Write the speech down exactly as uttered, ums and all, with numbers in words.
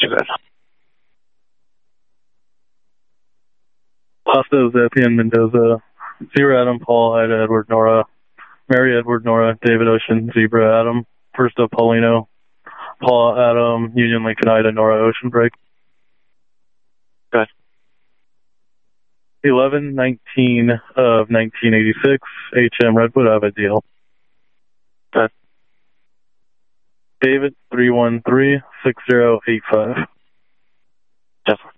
David. Pasto, Zappian, Mendoza, Zero Adam, Paul, Ida, Edward, Nora, Mary, Edward, Nora, David, Ocean, Zebra, Adam, First up, Paulino, Paul, Adam, Union, Lincoln, Ida, Nora, Ocean Break. Good. eleven nineteen of nineteen eighty-six, H M Redwood, I have a deal. Good. David, three one three, six zero eight five. Yes.